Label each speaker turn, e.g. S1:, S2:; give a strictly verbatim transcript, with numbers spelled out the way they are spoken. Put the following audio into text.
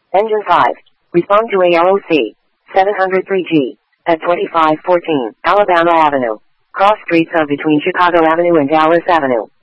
S1: Engine five. Respond to A L O C. seven oh three G. At twenty-five fourteen Alabama Avenue. Cross streets of between Chicago Avenue and Dallas Avenue.